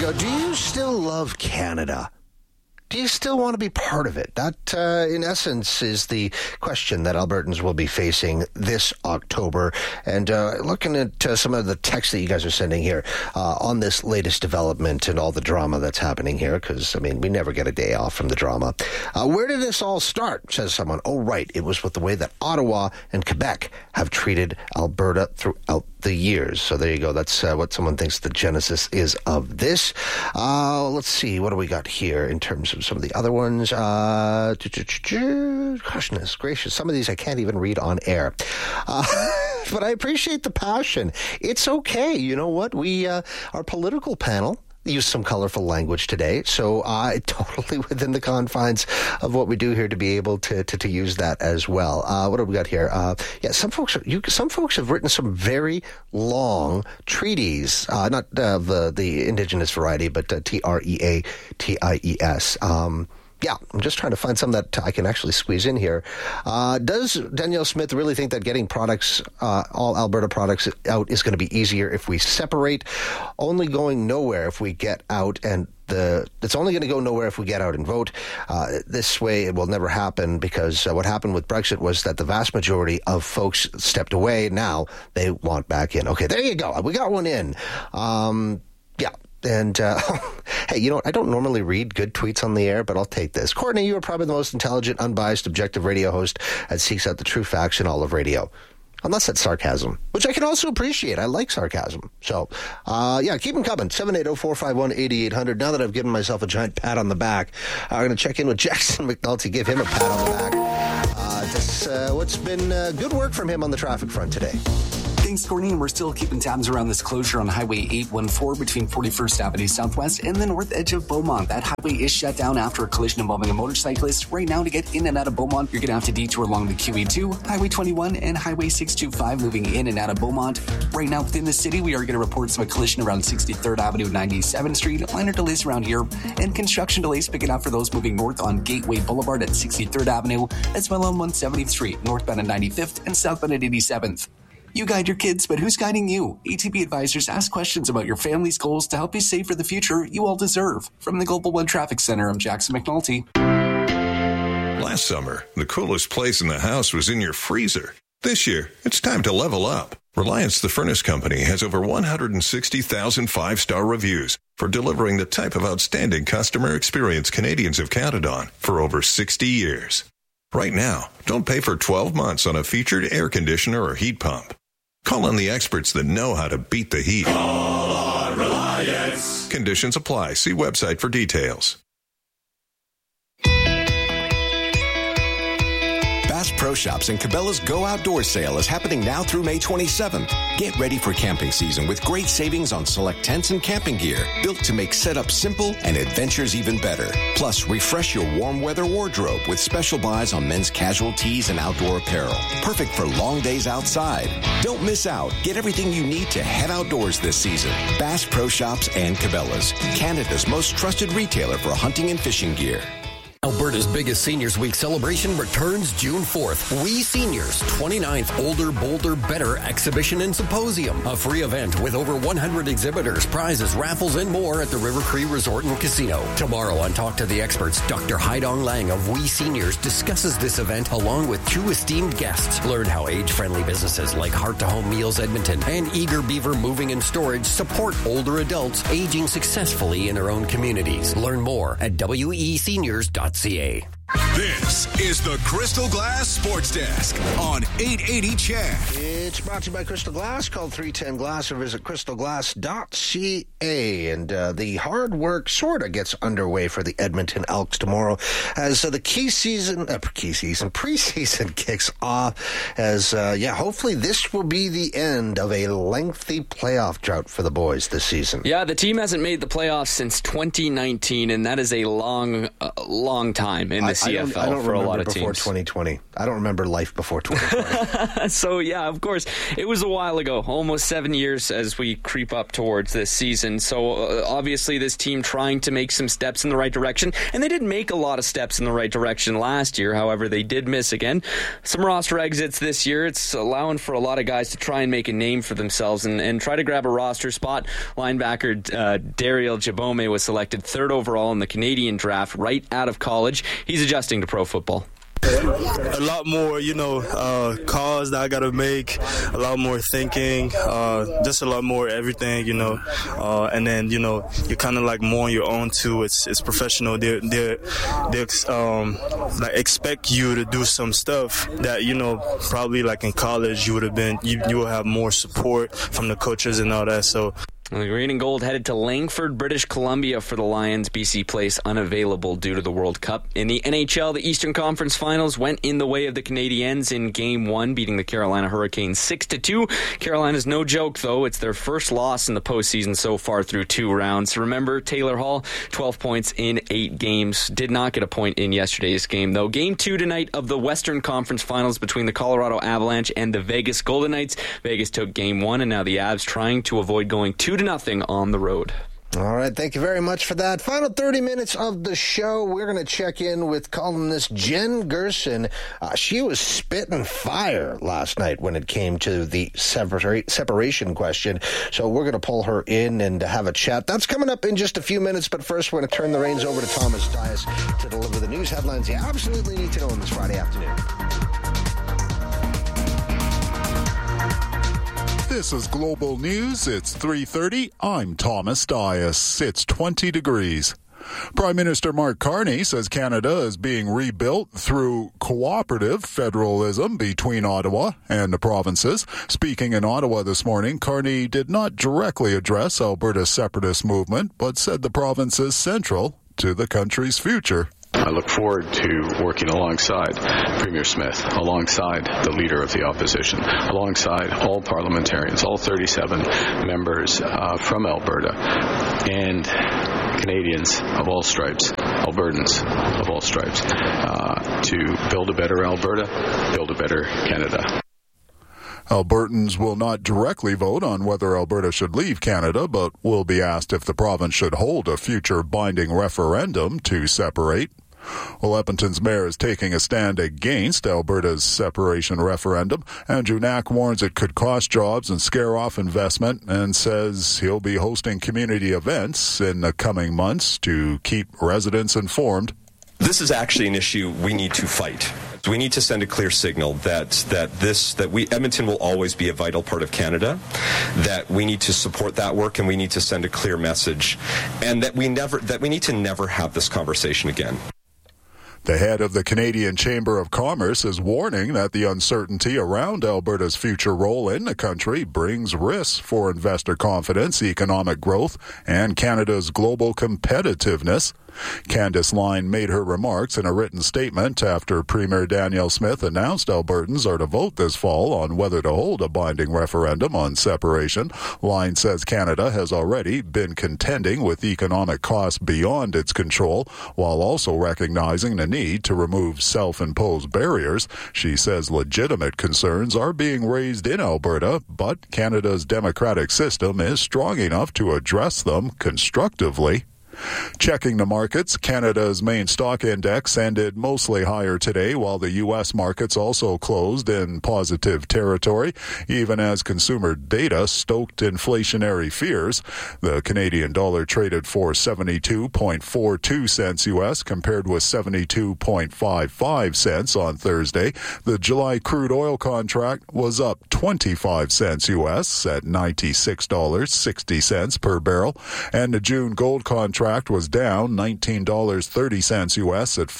go, do you still love Canada? Do you still want to be part of it? That, in essence, is the question that Albertans will be facing this October. And looking at some of the text that you guys are sending here on this latest development and all the drama that's happening here, because, I mean, we never get a day off from the drama. Where did this all start, says someone? Oh, right. It was with the way that Ottawa and Quebec have treated Alberta throughout the years. So there you go. That's what someone thinks the genesis is of this. Let's see. What do we got here in terms of some of the other ones? Goodness gracious. Some of these I can't even read on air. But I appreciate the passion. It's okay. You know what? We, our political panel, use some colorful language today, so totally within the confines of what we do here to be able to use that as well. What have we got here? Some folks have written some very long treaties, not the indigenous variety, but TREATIES. Yeah, I'm just trying to find some that I can actually squeeze in here. Does Danielle Smith really think that getting products, all Alberta products out is going to be easier if we separate? Only going nowhere if we get out, and it's only going to go nowhere if we get out and vote. This way it will never happen, because what happened with Brexit was that the vast majority of folks stepped away. Now they want back in. Okay, there you go. We got one in. Yeah. And, hey, you know what? I don't normally read good tweets on the air, but I'll take this. Courtney, you are probably the most intelligent, unbiased, objective radio host that seeks out the true facts in all of radio. Unless that's sarcasm, which I can also appreciate. I like sarcasm. So, keep them coming. 780-451-8800. Now that I've given myself a giant pat on the back, I'm going to check in with Jackson McNulty, give him a pat on the back. What's been good work from him on the traffic front today? Thanks, Courtney. And we're still keeping tabs around this closure on Highway 814 between 41st Avenue Southwest and the north edge of Beaumont. That highway is shut down after a collision involving a motorcyclist. Right now, to get in and out of Beaumont, you're going to have to detour along the QE2, Highway 21, and Highway 625 moving in and out of Beaumont. Right now, within the city, we are going to report some collision around 63rd Avenue, 97th Street, minor delays around here, and construction delays picking up for those moving north on Gateway Boulevard at 63rd Avenue, as well on 170th Street, northbound at 95th, and southbound at 87th. You guide your kids, but who's guiding you? ATB Advisors ask questions about your family's goals to help you save for the future you all deserve. From the Global One Traffic Center, I'm Jackson McNulty. Last summer, the coolest place in the house was in your freezer. This year, it's time to level up. Reliance the Furnace Company has over 160,000 five-star reviews for delivering the type of outstanding customer experience Canadians have counted on for over 60 years. Right now, don't pay for 12 months on a featured air conditioner or heat pump. Call on the experts that know how to beat the heat. Call on Reliance. Conditions apply. See website for details. Bass Pro Shops and Cabela's Go Outdoors sale is happening now through May 27th. Get ready for camping season with great savings on select tents and camping gear, built to make setup simple and adventures even better. Plus, refresh your warm weather wardrobe with special buys on men's casual tees and outdoor apparel. Perfect for long days outside. Don't miss out. Get everything you need to head outdoors this season. Bass Pro Shops and Cabela's, Canada's most trusted retailer for hunting and fishing gear. Alberta's biggest Seniors Week celebration returns June 4th. We Seniors, 29th Older, Bolder, Better Exhibition and Symposium. A free event with over 100 exhibitors, prizes, raffles, and more at the River Cree Resort and Casino. Tomorrow on Talk to the Experts, Dr. Haidong Lang of We Seniors discusses this event along with two esteemed guests. Learn how age-friendly businesses like Heart to Home Meals Edmonton and Eager Beaver Moving and Storage support older adults aging successfully in their own communities. Learn more at weseniors.ca. This is the Crystal Glass Sports Desk on 880 CHED. It's brought to you by Crystal Glass. Call 310 Glass or visit crystalglass.ca. And the hard work sort of gets underway for the Edmonton Elks tomorrow as the preseason kicks off. As hopefully this will be the end of a lengthy playoff drought for the boys this season. Yeah, the team hasn't made the playoffs since 2019, and that is a long time in the CFL. CFL for a lot of teams. Before 2020. I don't remember life before 2020. So, yeah, of course, it was a while ago, almost 7 years as we creep up towards this season. So, obviously, this team trying to make some steps in the right direction, and they did make a lot of steps in the right direction last year. However, they did miss again. Some roster exits this year. It's allowing for a lot of guys to try and make a name for themselves and try to grab a roster spot. Linebacker Daryl Jabome was selected 3rd overall in the Canadian draft right out of college. He's adjusting to pro football. A lot more, calls that I got to make, a lot more thinking, just a lot more everything, and then, you're kind of like more on your own too. It's professional. They like expect you to do some stuff that, probably like in college you would have been, you will have more support from the coaches and all that. So. The green and gold headed to Langford, British Columbia for the Lions. BC Place unavailable due to the World Cup. In the NHL, the Eastern Conference Finals went in the way of the Canadiens in Game 1, beating the Carolina Hurricanes 6-2. Carolina's no joke, though. It's their first loss in the postseason so far through 2 rounds. Remember, Taylor Hall, 12 points in 8 games. Did not get a point in yesterday's game, though. Game 2 tonight of the Western Conference Finals between the Colorado Avalanche and the Vegas Golden Knights. Vegas took Game 1, and now the Avs trying to avoid going 2-0 on the road. All right, thank you very much for that. Final 30 minutes of the show, we're going to check in with columnist Jen Gerson. She was spitting fire last night when it came to the separation question, so we're going to pull her in and have a chat. That's coming up in just a few minutes, but first we're going to turn the reins over to Thomas Dias to deliver the news headlines you absolutely need to know on this Friday afternoon. This is Global News. It's 3:30. I'm Thomas Dias. It's 20 degrees. Prime Minister Mark Carney says Canada is being rebuilt through cooperative federalism between Ottawa and the provinces. Speaking in Ottawa this morning, Carney did not directly address Alberta's separatist movement, but said the province is central to the country's future. I look forward to working alongside Premier Smith, alongside the Leader of the Opposition, alongside all parliamentarians, all 37 members from Alberta, and Canadians of all stripes, Albertans of all stripes, to build a better Alberta, build a better Canada. Albertans will not directly vote on whether Alberta should leave Canada, but will be asked if the province should hold a future binding referendum to separate. Well, Edmonton's mayor is taking a stand against Alberta's separation referendum. Andrew Knack warns it could cost jobs and scare off investment, and says he'll be hosting community events in the coming months to keep residents informed. This is actually an issue we need to fight. We need to send a clear signal that Edmonton will always be a vital part of Canada, that we need to support that work, and we need to send a clear message, and that we need to never have this conversation again. The head of the Canadian Chamber of Commerce is warning that the uncertainty around Alberta's future role in the country brings risks for investor confidence, economic growth, and Canada's global competitiveness. Candice Line made her remarks in a written statement after Premier Danielle Smith announced Albertans are to vote this fall on whether to hold a binding referendum on separation. Line says Canada has already been contending with economic costs beyond its control, while also recognizing the need to remove self-imposed barriers. She says legitimate concerns are being raised in Alberta, but Canada's democratic system is strong enough to address them constructively. Checking the markets, Canada's main stock index ended mostly higher today, while the U.S. markets also closed in positive territory, even as consumer data stoked inflationary fears. The Canadian dollar traded for 72.42 cents U.S. compared with 72.55 cents on Thursday. The July crude oil contract was up 25 cents U.S. at $96.60 per barrel, and the June gold contract was down $19.30 U.S. at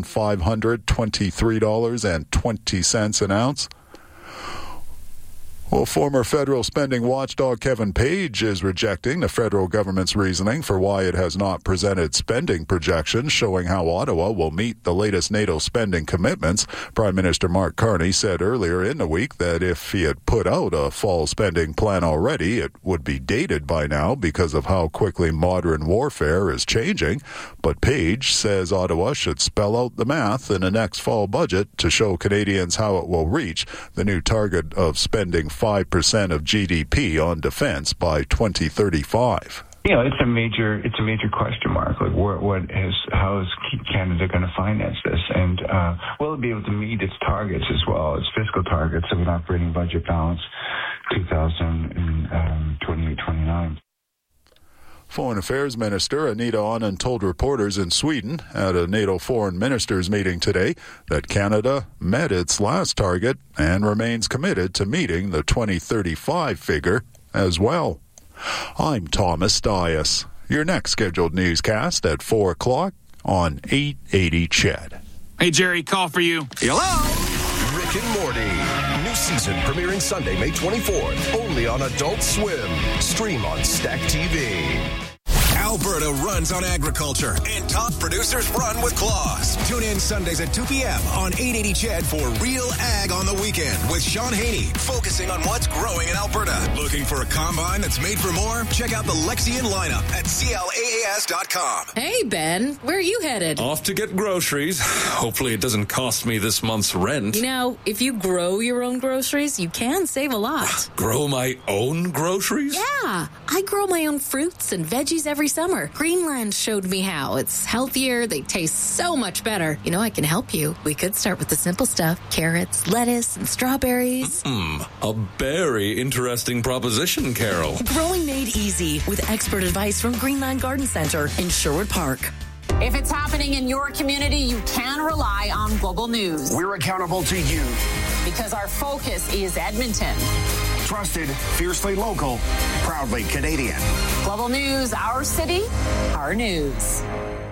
$4,523.20 an ounce. Well, former federal spending watchdog Kevin Page is rejecting the federal government's reasoning for why it has not presented spending projections showing how Ottawa will meet the latest NATO spending commitments. Prime Minister Mark Carney said earlier in the week that if he had put out a fall spending plan already, it would be dated by now because of how quickly modern warfare is changing. But Page says Ottawa should spell out the math in the next fall budget to show Canadians how it will reach the new target of spending 5% of GDP on defense by 2035. It's a major question mark. Like, how is Canada going to finance this, and will it be able to meet its targets as well, its fiscal targets of an operating budget balance, 2028-29. Foreign Affairs Minister Anita Anand told reporters in Sweden at a NATO foreign ministers meeting today that Canada met its last target and remains committed to meeting the 2035 figure as well. I'm Thomas Dias. Your next scheduled newscast at 4 o'clock on 880 CHED. Hey, Jerry, call for you. Hello? Rick and Morty. New season premiering Sunday, May 24th. Only on Adult Swim. Stream on Stack TV. Alberta runs on agriculture, and top producers run with claws. Tune in Sundays at 2 p.m. on 880 CHED for Real Ag on the Weekend with Sean Haney, focusing on what's growing in Alberta. Looking for a combine that's made for more? Check out the Lexian lineup at CLAAS.com. Hey, Ben, where are you headed? Off to get groceries. Hopefully it doesn't cost me this month's rent. You know, if you grow your own groceries, you can save a lot. Grow my own groceries? Yeah, I grow my own fruits and veggies every summer. Greenland showed me how. It's healthier. They taste so much better. You know, I can help you. We could start with the simple stuff. Carrots, lettuce, and strawberries. A very interesting proposition, Carol. Growing made easy with expert advice from Greenland Garden Center in Sherwood Park. If it's happening in your community, you can rely on Global News. We're accountable to you. Because our focus is Edmonton. Trusted, fiercely local, proudly Canadian. Global News, our city, our news.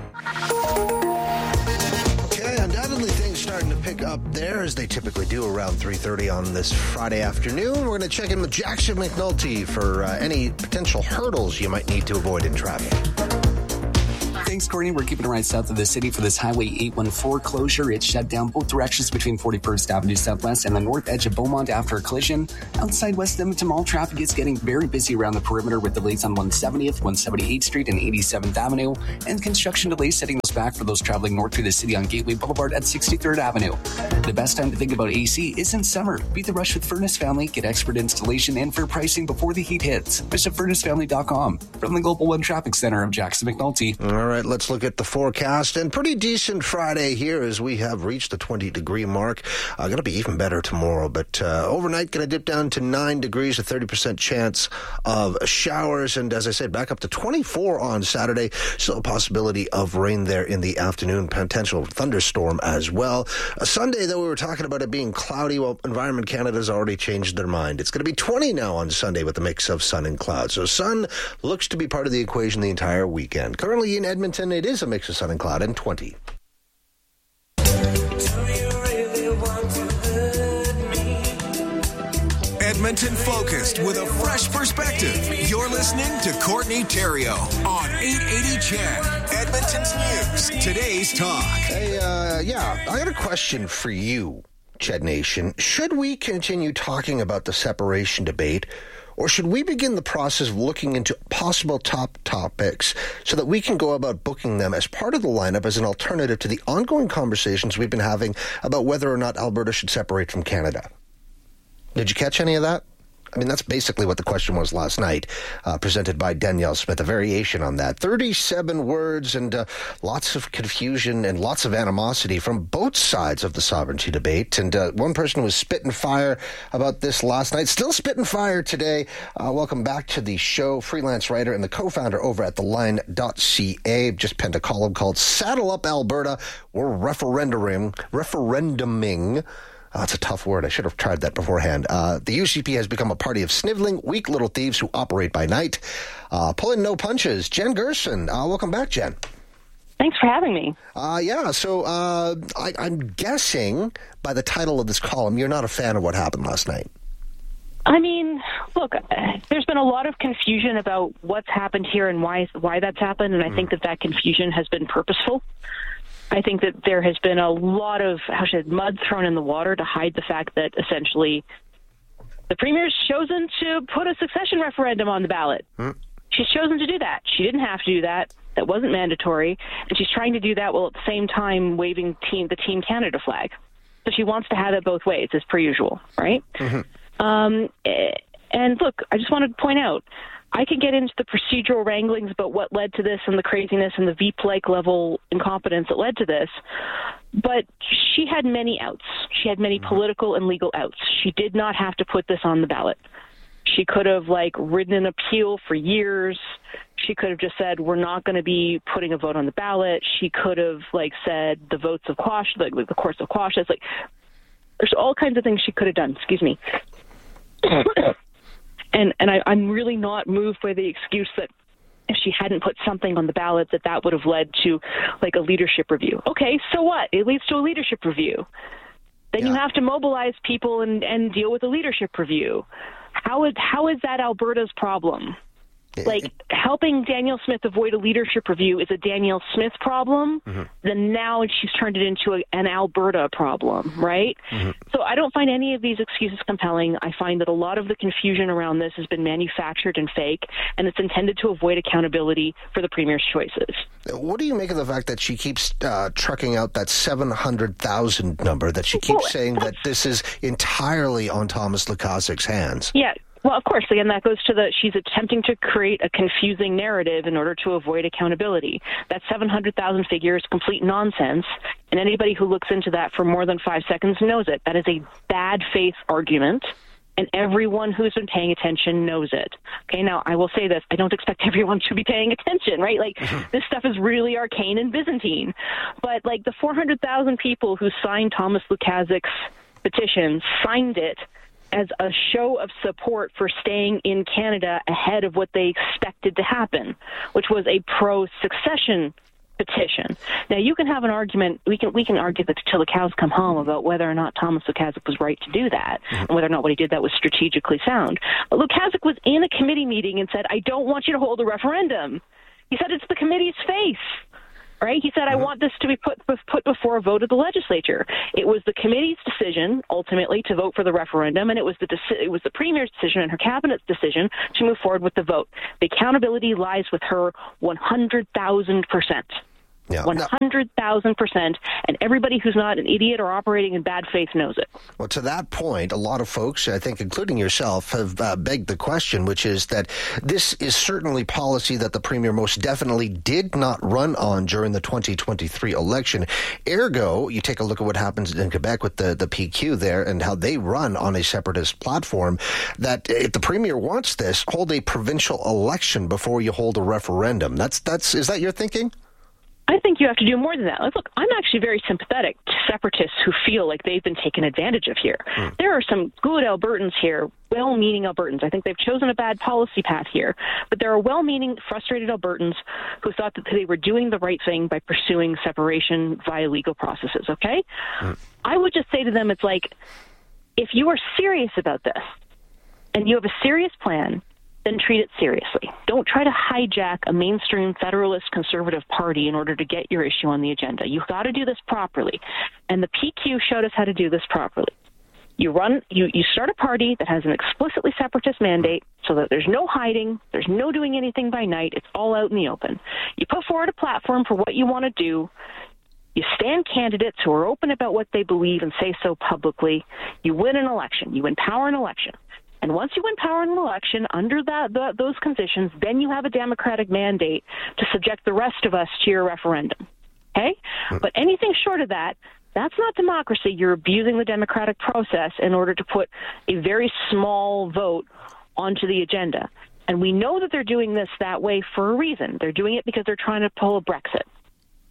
Okay, undoubtedly things starting to pick up there as they typically do around 3:30 on this Friday afternoon. We're going to check in with Jackson McNulty for any potential hurdles you might need to avoid in traffic. Thanks, Courtney. We're keeping it right south of the city for this Highway 814 closure. It's shut down both directions between 41st Avenue Southwest and the north edge of Beaumont after a collision. Outside West Edmonton Mall, traffic is getting very busy around the perimeter with delays on 170th, 178th Street, and 87th Avenue, and construction delays setting us back for those traveling north through the city on Gateway Boulevard at 63rd Avenue. The best time to think about AC is in summer. Beat the rush with Furnace Family. Get expert installation and fair pricing before the heat hits. Visit FurnaceFamily.com. From the Global One Traffic Center, I'm Jackson McNulty. All right, let's look at the forecast. And pretty decent Friday here as we have reached the 20-degree mark. Going to be even better tomorrow, but overnight going to dip down to 9 degrees, a 30% chance of showers. And as I said, back up to 24 on Saturday. Still a possibility of rain there in the afternoon, potential thunderstorm as well. Sunday, though, we were talking about it being cloudy. Well, Environment Canada's already changed their mind. It's going to be 20 now on Sunday with a mix of sun and cloud. So sun looks to be part of the equation the entire weekend. Currently in Edmonton, it is a mix of sun and cloud and 20. Edmonton focused with a fresh perspective. You're listening to Courtney Theriault on 880 CHED, Edmonton's news. Today's talk. Hey, I got a question for you, CHED Nation. Should we continue talking about the separation debate, or should we begin the process of looking into possible top topics so that we can go about booking them as part of the lineup as an alternative to the ongoing conversations we've been having about whether or not Alberta should separate from Canada? Did you catch any of that? I mean, that's basically what the question was last night, presented by Danielle Smith, a variation on that. 37 words and lots of confusion and lots of animosity from both sides of the sovereignty debate. And one person was spitting fire about this last night, still spitting fire today. Welcome back to the show. Freelance writer and the co-founder over at theline.ca just penned a column called Saddle Up Alberta. We're referenduming. It's a tough word. I should have tried that beforehand. The UCP has become a party of sniveling, weak little thieves who operate by night. Pulling no punches. Jen Gerson. Welcome back, Jen. Thanks for having me. So I'm guessing by the title of this column, you're not a fan of what happened last night. I mean, look, there's been a lot of confusion about what's happened here and why that's happened, and I think that confusion has been purposeful. I think that there has been a lot of mud thrown in the water to hide the fact that essentially the Premier's chosen to put a succession referendum on the ballot. She's chosen to do that. She didn't have to do that. That wasn't mandatory. And she's trying to do that while at the same time waving the Team Canada flag. So she wants to have it both ways, as per usual, right? And look, I just wanted to point out, I could get into the procedural wranglings about what led to this and the craziness and the Veep-like level incompetence that led to this, but she had many outs. She had many political and legal outs. She did not have to put this on the ballot. She could have, ridden an appeal for years. She could have just said, we're not going to be putting a vote on the ballot. She could have, said the votes of quash, the courts of quash. It's there's all kinds of things she could have done. Excuse me. And I'm really not moved by the excuse that if she hadn't put something on the ballot that would have led to a leadership review. Okay, so what? It leads to a leadership review. Then you have to mobilize people and deal with a leadership review. How is that Alberta's problem? Helping Danielle Smith avoid a leadership review is a Danielle Smith problem, then now she's turned it into an Alberta problem, right? So I don't find any of these excuses compelling. I find that a lot of the confusion around this has been manufactured and fake, and it's intended to avoid accountability for the Premier's choices. What do you make of the fact that she keeps trucking out that 700,000 number, that she keeps saying that this is entirely on Thomas Lukaszyk's hands? Yeah. Well, of course, again, that goes to she's attempting to create a confusing narrative in order to avoid accountability. That 700,000 figure is complete nonsense, and anybody who looks into that for more than 5 seconds knows it. That is a bad faith argument, and everyone who's been paying attention knows it. Okay, now, I will say this. I don't expect everyone to be paying attention, right? This stuff is really arcane and Byzantine. But, the 400,000 people who signed Thomas Lukaszyk's petition signed it as a show of support for staying in Canada ahead of what they expected to happen, which was a pro-succession petition. Now, you can have an argument, we can argue that till the cows come home about whether or not Thomas Lukaszuk was right to do that, and whether or not what he did that was strategically sound. But Lukaszuk was in a committee meeting and said, I don't want you to hold a referendum. He said it's the committee's face. Right? He said, I want this to be put before a vote of the legislature. It was the committee's decision, ultimately, to vote for the referendum, and it was the Premier's decision and her cabinet's decision to move forward with the vote. The accountability lies with her 100,000%. Yeah. 100,000%, and everybody who's not an idiot or operating in bad faith knows it. Well, to that point, a lot of folks, I think including yourself, have begged the question, which is that this is certainly policy that the Premier most definitely did not run on during the 2023 election. Ergo, you take a look at what happens in Quebec with the PQ there and how they run on a separatist platform, that if the Premier wants this, hold a provincial election before you hold a referendum. Is that your thinking? I think you have to do more than that. Look, I'm actually very sympathetic to separatists who feel like they've been taken advantage of here. There are some good Albertans here, well-meaning Albertans. I think they've chosen a bad policy path here. But there are well-meaning, frustrated Albertans who thought that they were doing the right thing by pursuing separation via legal processes, okay? I would just say to them, it's if you are serious about this and you have a serious plan, then treat it seriously. Don't try to hijack a mainstream federalist conservative party in order to get your issue on the agenda. You've got to do this properly. And the PQ showed us how to do this properly. You start a party that has an explicitly separatist mandate so that there's no hiding, there's no doing anything by night, it's all out in the open. You put forward a platform for what you want to do. You stand candidates who are open about what they believe and say so publicly. You win an election. You empower an election. And once you empower an election under those conditions, then you have a democratic mandate to subject the rest of us to your referendum. Okay? But anything short of that, that's not democracy. You're abusing the democratic process in order to put a very small vote onto the agenda. And we know that they're doing this that way for a reason. They're doing it because they're trying to pull a Brexit.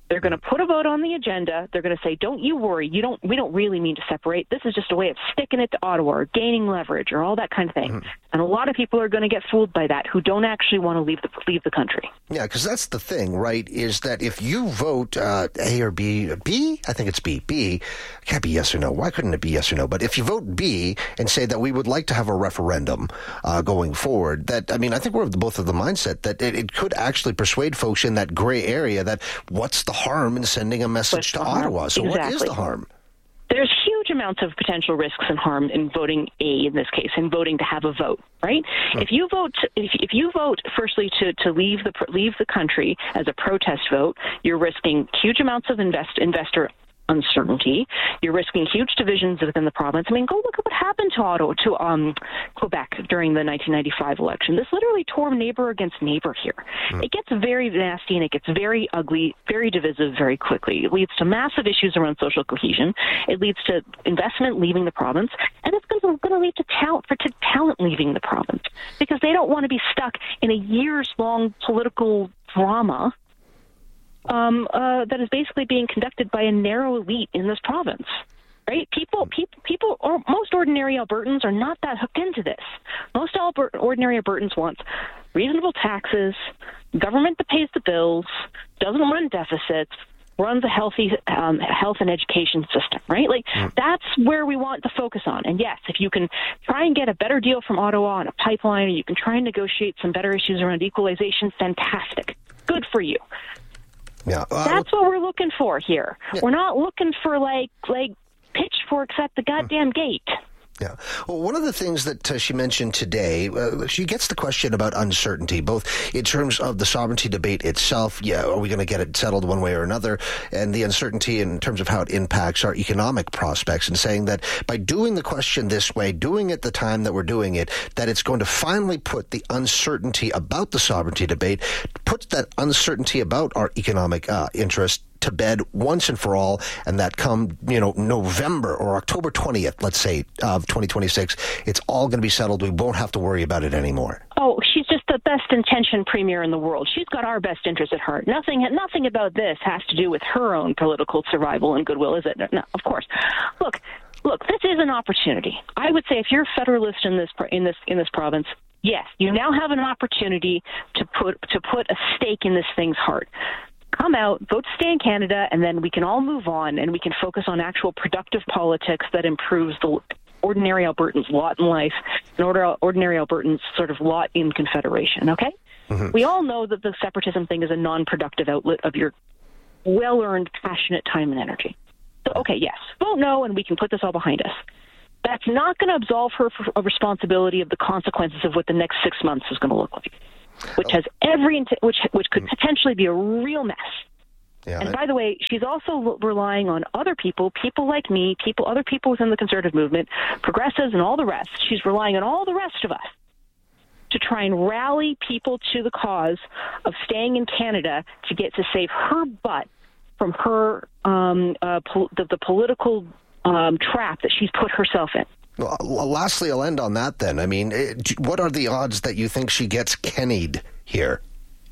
They're going to put a vote on the agenda. They're going to say, don't you worry. We don't really mean to separate. This is just a way of sticking it to Ottawa or gaining leverage or all that kind of thing. And a lot of people are going to get fooled by that who don't actually want to leave the country. Yeah, because that's the thing, right, is that if you vote A or B, I think it's B. B can't be yes or no. Why couldn't it be yes or no? But if you vote B and say that we would like to have a referendum going forward, that, I mean, I think we're both of the mindset that it could actually persuade folks in that gray area that what's the harm in sending a message to Ottawa? So exactly. What is the harm? There's huge amounts of potential risks and harm in voting A in this case, in voting to have a vote, right? If you vote firstly to leave the country as a protest vote, you're risking huge amounts of investor uncertainty. You're risking huge divisions within the province. I mean, go look at what happened to Quebec during the 1995 election. This literally tore neighbor against neighbor here. It gets very nasty and it gets very ugly, very divisive very quickly. It leads to massive issues around social cohesion. It leads to investment leaving the province, and it's going to lead to talent leaving the province because they don't want to be stuck in a years-long political drama that is basically being conducted by a narrow elite in this province, right? People, or most ordinary Albertans are not that hooked into this. Most ordinary Albertans want reasonable taxes, government that pays the bills, doesn't run deficits, runs a healthy health and education system, right? Like, that's where we want to focus on. And yes, if you can try and get a better deal from Ottawa on a pipeline, or you can try and negotiate some better issues around equalization, fantastic. Good for you. Yeah, that's what we're looking for here. Yeah. We're not looking for like pitchforks at the goddamn gate. Yeah. Well, one of the things that she mentioned today, she gets the question about uncertainty, both in terms of the sovereignty debate itself. Yeah, are we going to get it settled one way or another? And the uncertainty in terms of how it impacts our economic prospects, and saying that by doing the question this way, doing it the time that we're doing it, that it's going to finally put the uncertainty about the sovereignty debate, puts that uncertainty about our economic interest to bed once and for all, and that come, November or October 20th, let's say, of 2026, it's all going to be settled. We won't have to worry about it anymore. Oh, she's just the best intentioned premier in the world. She's got our best interest at heart. Nothing about this has to do with her own political survival and goodwill, is it? No, of course. Look, this is an opportunity. I would say if you're a federalist in this province, yes, you now have an opportunity to put a stake in this thing's heart. Come out, vote to stay in Canada, and then we can all move on and we can focus on actual productive politics that improves the ordinary Albertans' lot in life and ordinary Albertans' sort of lot in Confederation, okay? Mm-hmm. We all know that the separatism thing is a non-productive outlet of your well-earned, passionate time and energy. So, okay, yes, vote no, and we can put this all behind us. That's not going to absolve her of responsibility of the consequences of what the next 6 months is going to look like. Which has which could potentially be a real mess. Yeah, and by the way, she's also relying on other people like me, other people within the Conservative movement, progressives, and all the rest. She's relying on all the rest of us to try and rally people to the cause of staying in Canada to save her butt from her the political trap that she's put herself in. Well, lastly, I'll end on that then. I mean, what are the odds that you think she gets Kenny'd here?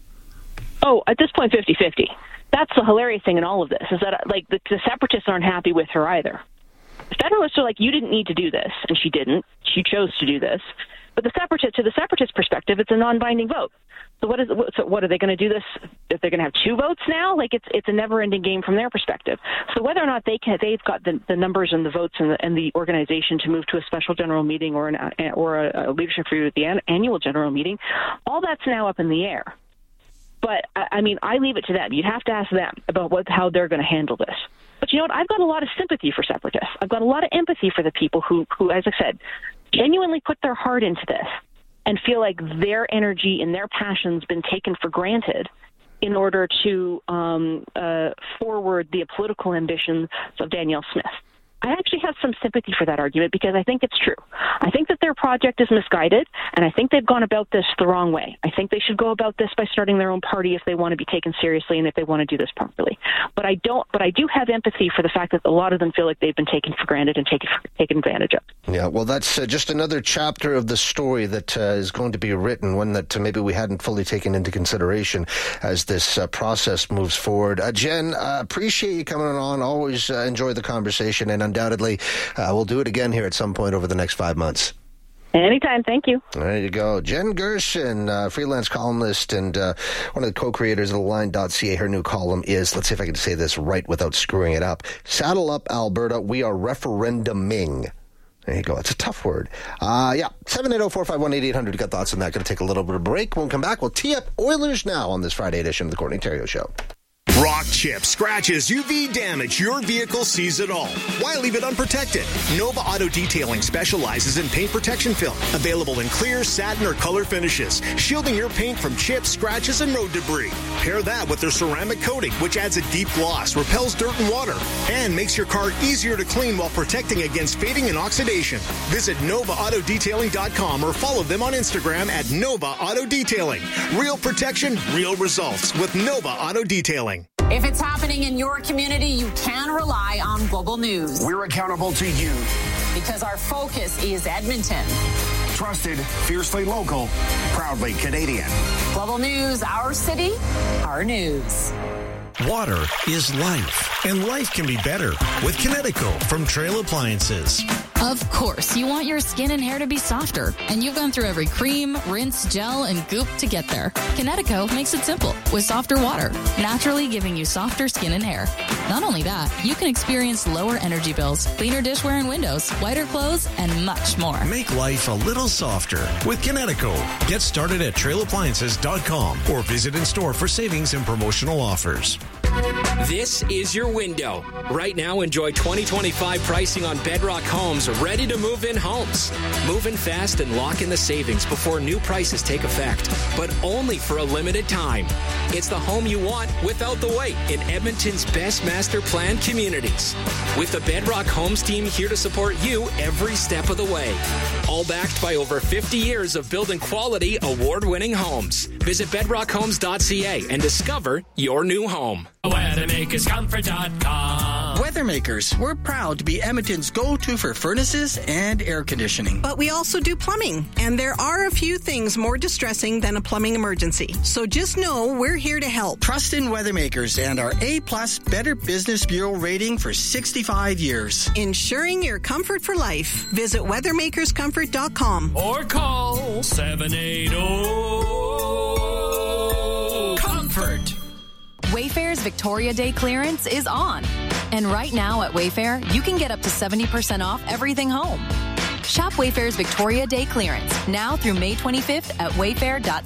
Oh, at this point, 50-50. That's the hilarious thing in all of this, is that the separatists aren't happy with her either. The Federalists are like, you didn't need to do this, and she didn't. She chose to do this. But to the separatist perspective, it's a non-binding vote. So what are they going to do this? If they're going to have two votes now? Like, it's a never-ending game from their perspective. So whether or not they've got the numbers and the votes and the organization to move to a special general meeting or a leadership review at the annual general meeting, all that's now up in the air. But I mean, I leave it to them. You'd have to ask them about how they're going to handle this. But you know what? I've got a lot of sympathy for separatists. I've got a lot of empathy for the people who, as I said, genuinely put their heart into this and feel like their energy and their passion's been taken for granted in order to forward the political ambitions of Danielle Smith. I actually have some sympathy for that argument because I think it's true. I think that their project is misguided, and I think they've gone about this the wrong way. I think they should go about this by starting their own party if they want to be taken seriously and if they want to do this properly. But I do have empathy for the fact that a lot of them feel like they've been taken for granted and taken advantage of. Yeah, well, that's just another chapter of the story that is going to be written, one that maybe we hadn't fully taken into consideration as this process moves forward. Jen, appreciate you coming on. Always enjoy the conversation, and undoubtedly we'll do it again here at some point over the next 5 months. Anytime. Thank you. There you go. Jen Gerson, freelance columnist and one of the co-creators of the Line.ca. Her new column is, let's see if I can say this right without screwing it up, Saddle Up Alberta, We Are Referenduming. There you go. It's a tough word. 780-451-8800. You got thoughts on that? Going to take a little bit of a break. When we come back, we'll tee up Oilers Now on this Friday edition of the Courtney Theriault Show. Rock chips, scratches, UV damage, your vehicle sees it all. Why leave it unprotected? Nova Auto Detailing specializes in paint protection film, available in clear, satin, or color finishes, shielding your paint from chips, scratches, and road debris. Pair that with their ceramic coating, which adds a deep gloss, repels dirt and water, and makes your car easier to clean while protecting against fading and oxidation. Visit NovaAutoDetailing.com or follow them on Instagram at Nova Auto Detailing. Real protection, real results with Nova Auto Detailing. If it's happening in your community, you can rely on Global News. We're accountable to you. Because our focus is Edmonton. Trusted, fiercely local, proudly Canadian. Global News, our city, our news. Water is life, and life can be better with Kinetico from Trail Appliances. Of course, you want your skin and hair to be softer, and you've gone through every cream, rinse, gel, and goop to get there. Kinetico makes it simple with softer water, naturally giving you softer skin and hair. Not only that, you can experience lower energy bills, cleaner dishware and windows, whiter clothes, and much more. Make life a little softer with Kinetico. Get started at trailappliances.com or visit in store for savings and promotional offers. This is your window. Right now, enjoy 2025 pricing on Bedrock Homes, ready to move in homes. Move in fast and lock in the savings before new prices take effect, but only for a limited time. It's the home you want without the wait in Edmonton's best master plan communities. With the Bedrock Homes team here to support you every step of the way. All backed by over 50 years of building quality, award-winning homes. Visit bedrockhomes.ca and discover your new home. WeathermakersComfort.com. Weathermakers, we're proud to be Edmonton's go-to for furnaces and air conditioning. But we also do plumbing, and there are a few things more distressing than a plumbing emergency. So just know we're here to help. Trust in Weathermakers and our A-plus Better Business Bureau rating for 65 years. Ensuring your comfort for life. Visit WeathermakersComfort.com. Or call 780-COMFORT. Wayfair's Victoria Day clearance is on. And right now at Wayfair, you can get up to 70% off everything home. Shop Wayfair's Victoria Day clearance now through May 25th at wayfair.ca.